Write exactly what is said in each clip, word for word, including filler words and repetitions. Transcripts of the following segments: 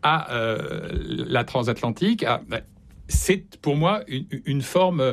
à euh, la transatlantique, à, c'est pour moi une, une forme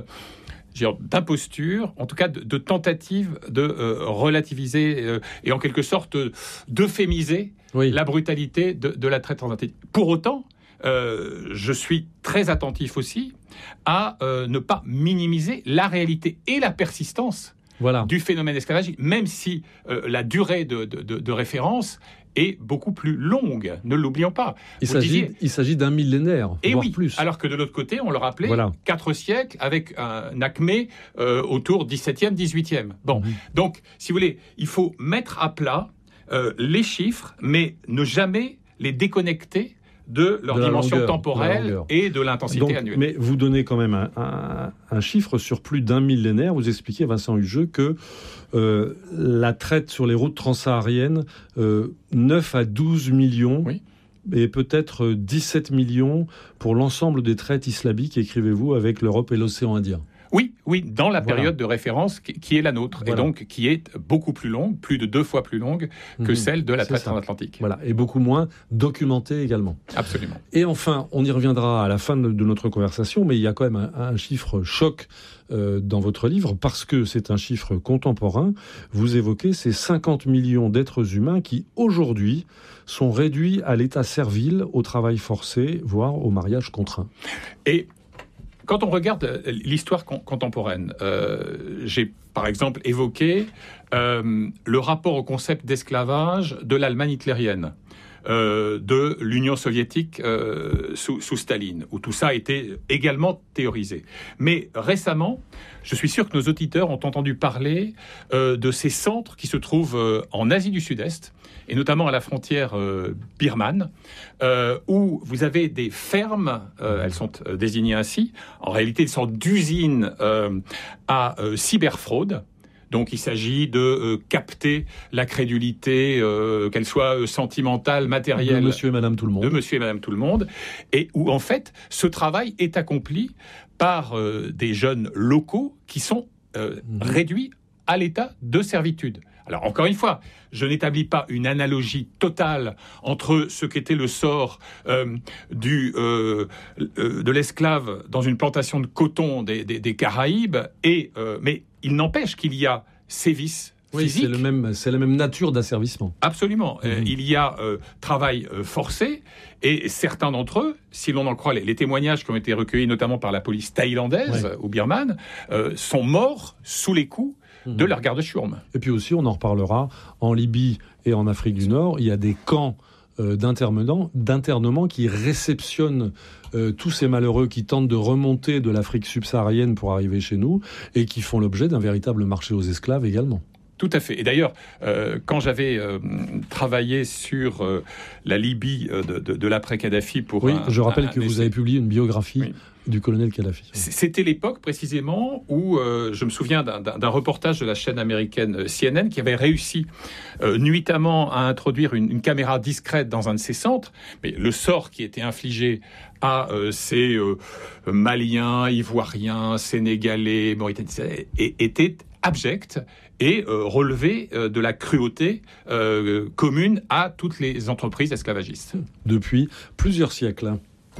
d'imposture, en tout cas de, de tentative de euh, relativiser euh, et en quelque sorte d'euphémiser oui. la brutalité de, de la traite transatlantique. Pour autant, euh, je suis très attentif aussi à euh, ne pas minimiser la réalité et la persistance voilà. du phénomène esclavagique, même si euh, la durée de, de, de, de référence est beaucoup plus longue, ne l'oublions pas. Il s'agit, disiez, il s'agit d'un millénaire, et voire oui, plus. Alors que de l'autre côté, on le rappelait, voilà. quatre siècles avec un acmé euh, autour dix-septième, dix-huitième. Bon, mmh. donc, si vous voulez, il faut mettre à plat euh, les chiffres, mais ne jamais les déconnecter de leur de dimension longueur, temporelle de et de l'intensité Donc, annuelle. Mais vous donnez quand même un, un, un chiffre sur plus d'un millénaire. Vous expliquez, Vincent Hugeux, que euh, la traite sur les routes transsahariennes, euh, neuf à douze millions, oui. et peut-être dix-sept millions pour l'ensemble des traites islamiques, écrivez-vous, avec l'Europe et l'océan Indien. Oui, oui, dans la voilà. période de référence qui est la nôtre, voilà. et donc qui est beaucoup plus longue, plus de deux fois plus longue que mmh, celle de la traite transatlantique. Voilà, et beaucoup moins documentée également. Absolument. Et enfin, on y reviendra à la fin de, de notre conversation, mais il y a quand même un, un chiffre choc euh, dans votre livre, parce que c'est un chiffre contemporain. Vous évoquez ces cinquante millions d'êtres humains qui, aujourd'hui, sont réduits à l'état servile, au travail forcé, voire au mariage contraint. Et quand on regarde l'histoire con- contemporaine, euh, j'ai par exemple évoqué euh, le rapport au concept d'esclavage de l'Allemagne hitlérienne, euh, de l'Union soviétique euh, sous, sous Staline, où tout ça a été également théorisé. Mais récemment, je suis sûr que nos auditeurs ont entendu parler euh, de ces centres qui se trouvent euh, en Asie du Sud-Est, et notamment à la frontière euh, birmane, euh, où vous avez des fermes, euh, elles sont euh, désignées ainsi, en réalité des sortes d'usines euh, à euh, cyberfraude. Donc il s'agit de euh, capter la crédulité, euh, qu'elle soit euh, sentimentale, matérielle, de monsieur et madame tout le monde. De monsieur et madame tout le monde, et où en fait ce travail est accompli par euh, des jeunes locaux qui sont euh, mmh. réduits à l'état de servitude. Alors, encore une fois, je n'établis pas une analogie totale entre ce qu'était le sort euh, du, euh, euh, de l'esclave dans une plantation de coton des, des, des Caraïbes, et, euh, mais il n'empêche qu'il y a sévices oui, physiques. C'est, le même, c'est la même nature d'asservissement. Absolument. Mmh. Euh, il y a euh, travail euh, forcé, et certains d'entre eux, si l'on en croit les, les témoignages qui ont été recueillis notamment par la police thaïlandaise ouais. ou birmane, euh, sont morts sous les coups de leur garde-chiourme. Et puis aussi, on en reparlera, en Libye et en Afrique du Nord, il y a des camps euh, d'internement, d'internement qui réceptionnent euh, tous ces malheureux qui tentent de remonter de l'Afrique subsaharienne pour arriver chez nous et qui font l'objet d'un véritable marché aux esclaves également. Tout à fait. Et d'ailleurs, euh, quand j'avais euh, travaillé sur euh, la Libye euh, de, de, de l'après-Kadhafi pour... Oui, un, je rappelle un, que un vous essai. avez publié une biographie oui. du colonel Kadhafi. C'était l'époque précisément où euh, je me souviens d'un, d'un reportage de la chaîne américaine C N N qui avait réussi euh, nuitamment à introduire une, une caméra discrète dans un de ces centres, mais le sort qui était infligé à euh, ces euh, Maliens, Ivoiriens, Sénégalais, Mauritaniens était abject et euh, relevé euh, de la cruauté euh, commune à toutes les entreprises esclavagistes. Depuis plusieurs siècles.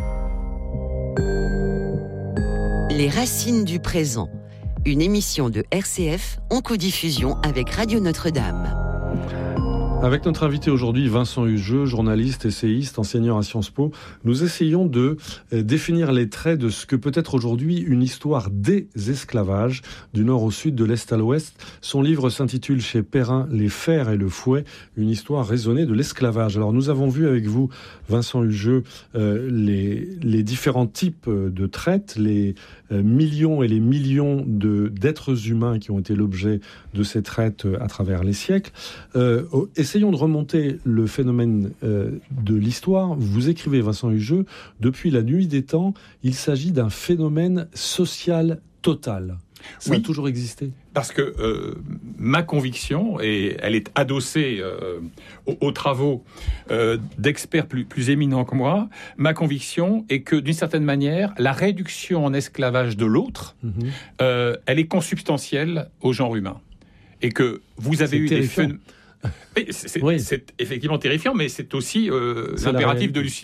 Les racines du présent, une émission de R C F en codiffusion avec Radio Notre-Dame. Avec notre invité aujourd'hui, Vincent Hugeux, journaliste, essayiste, enseignant à Sciences Po, nous essayons de définir les traits de ce que peut être aujourd'hui une histoire des esclavages, du nord au sud, de l'est à l'ouest. Son livre s'intitule chez Perrin « Les fers et le fouet », une histoire raisonnée de l'esclavage. Alors nous avons vu avec vous, Vincent Hugeux, euh, les, les différents types de traites, les euh, millions et les millions de, d'êtres humains qui ont été l'objet de ces traites à travers les siècles. Euh, Essayons de remonter le phénomène euh, de l'histoire. Vous écrivez, Vincent Hugeux, depuis la nuit des temps, il s'agit d'un phénomène social total. Ça oui, a toujours existé. Parce que euh, ma conviction, et elle est adossée euh, aux, aux travaux euh, d'experts plus, plus éminents que moi, ma conviction est que, d'une certaine manière, la réduction en esclavage de l'autre, mmh. euh, elle est consubstantielle au genre humain. Et que vous avez C'est eu terrifiant. des phénomènes... C'est, c'est, oui. c'est effectivement terrifiant, mais c'est aussi euh, l'impératif de lucidité.